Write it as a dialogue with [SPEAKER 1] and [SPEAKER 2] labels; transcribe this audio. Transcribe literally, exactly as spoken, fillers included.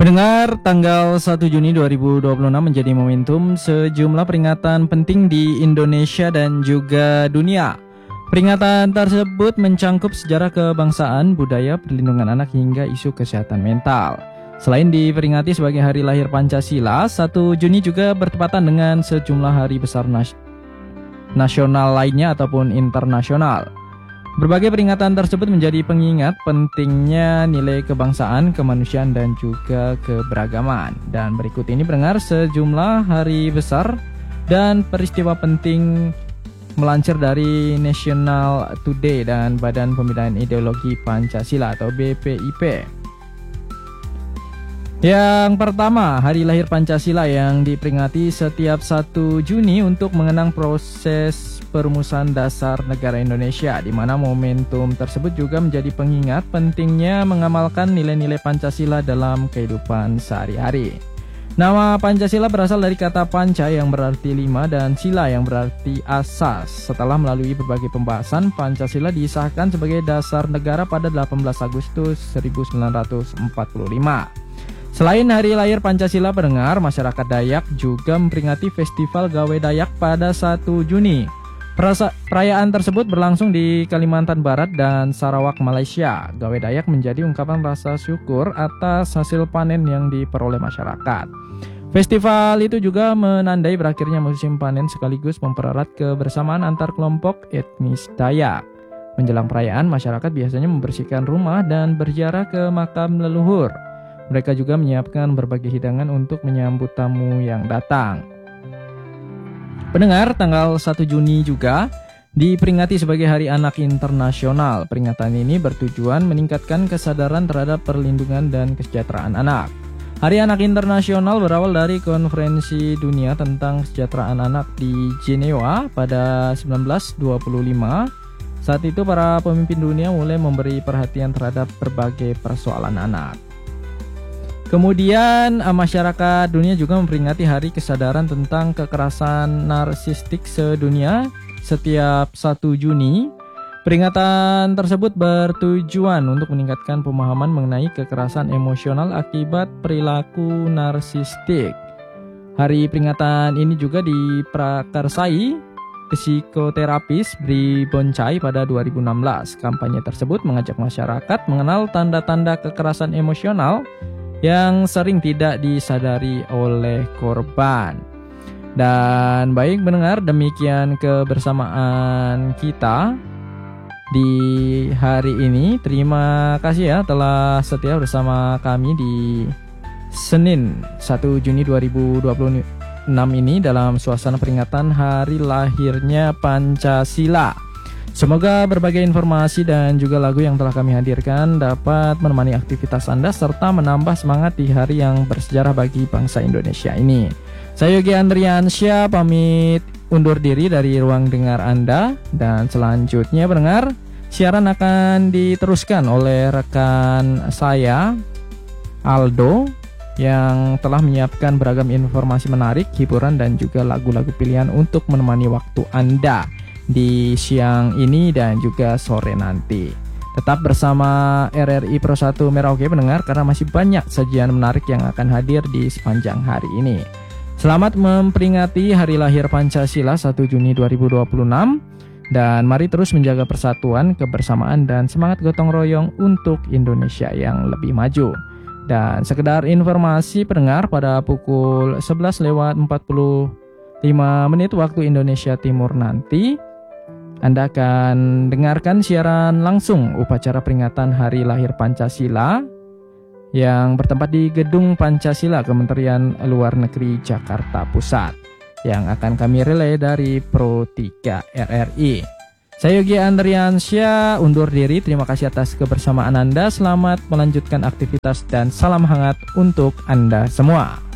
[SPEAKER 1] Pendengar, tanggal satu Juni dua ribu dua puluh enam menjadi momentum sejumlah peringatan penting di Indonesia dan juga dunia. Peringatan tersebut mencangkup sejarah kebangsaan, budaya, perlindungan anak hingga isu kesehatan mental. Selain diperingati sebagai hari lahir Pancasila, satu Juni juga bertepatan dengan sejumlah hari besar nas- nasional lainnya ataupun internasional. Berbagai peringatan tersebut menjadi pengingat pentingnya nilai kebangsaan, kemanusiaan, dan juga keberagaman. Dan berikut ini pendengar sejumlah hari besar dan peristiwa penting melansir dari National Today dan Badan Pembinaan Ideologi Pancasila atau B P I P. Yang pertama, hari lahir Pancasila yang diperingati setiap satu Juni untuk mengenang proses perumusan dasar negara Indonesia, di mana momentum tersebut juga menjadi pengingat pentingnya mengamalkan nilai-nilai Pancasila dalam kehidupan sehari-hari. Nama Pancasila berasal dari kata panca yang berarti lima dan sila yang berarti asas. Setelah melalui berbagai pembahasan, Pancasila disahkan sebagai dasar negara pada delapan belas Agustus seribu sembilan ratus empat puluh lima. Selain hari lahir Pancasila, pendengar, masyarakat Dayak juga memperingati Festival Gawe Dayak pada satu Juni. Perasa, perayaan tersebut berlangsung di Kalimantan Barat dan Sarawak, Malaysia. Gawe Dayak menjadi ungkapan rasa syukur atas hasil panen yang diperoleh masyarakat. Festival itu juga menandai berakhirnya musim panen sekaligus mempererat kebersamaan antar kelompok etnis Dayak. Menjelang perayaan, masyarakat biasanya membersihkan rumah dan berziarah ke makam leluhur. Mereka juga menyiapkan berbagai hidangan untuk menyambut tamu yang datang. Pendengar, tanggal satu Juni juga diperingati sebagai Hari Anak Internasional. Peringatan ini bertujuan meningkatkan kesadaran terhadap perlindungan dan kesejahteraan anak. Hari Anak Internasional berawal dari Konferensi Dunia tentang Kesejahteraan Anak di Jenewa pada seribu sembilan ratus dua puluh lima. Saat itu para pemimpin dunia mulai memberi perhatian terhadap berbagai persoalan anak. Kemudian masyarakat dunia juga memperingati Hari Kesadaran tentang Kekerasan Narsistik Sedunia setiap satu Juni. Peringatan tersebut bertujuan untuk meningkatkan pemahaman mengenai kekerasan emosional akibat perilaku narsistik. Hari peringatan ini juga diprakarsai psikoterapis Bri Boncai pada dua ribu enam belas. Kampanye tersebut mengajak masyarakat mengenal tanda-tanda kekerasan emosional yang sering tidak disadari oleh korban. Dan baik mendengar, demikian kebersamaan kita di hari ini. Terima kasih ya telah setia bersama kami di Senin satu Juni dua ribu dua puluh enam ini dalam suasana peringatan hari lahirnya Pancasila. Semoga berbagai informasi dan juga lagu yang telah kami hadirkan dapat menemani aktivitas Anda serta menambah semangat di hari yang bersejarah bagi bangsa Indonesia ini. Saya Yogi Andriansyah pamit undur diri dari ruang dengar Anda, dan selanjutnya pendengar, siaran akan diteruskan oleh rekan saya Aldo yang telah menyiapkan beragam informasi menarik, hiburan dan juga lagu-lagu pilihan untuk menemani waktu Anda di siang ini dan juga sore nanti. Tetap bersama R R I Pro satu Merauke pendengar, karena masih banyak sajian menarik yang akan hadir di sepanjang hari ini. Selamat memperingati hari lahir Pancasila satu Juni dua ribu dua puluh enam, dan mari terus menjaga persatuan, kebersamaan dan semangat gotong royong untuk Indonesia yang lebih maju. Dan sekedar informasi pendengar, pada pukul sebelas lewat empat puluh lima menit waktu Indonesia Timur nanti Anda akan dengarkan siaran langsung upacara peringatan Hari Lahir Pancasila yang bertempat di Gedung Pancasila Kementerian Luar Negeri Jakarta Pusat, yang akan kami relay dari Pro tiga R R I. Saya Yogi Andriansyah undur diri. Terima kasih atas kebersamaan Anda. Selamat melanjutkan aktivitas dan salam hangat untuk Anda semua.